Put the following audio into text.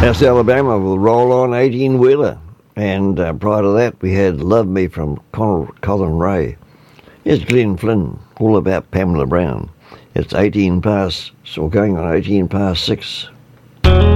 That's Alabama with Roll On 18-wheeler. And prior to that, we had Love Me from Colin Ray. Here's Glenn Flynn, all about Pamela Brown. It's 18 past, so going on 18 past 6.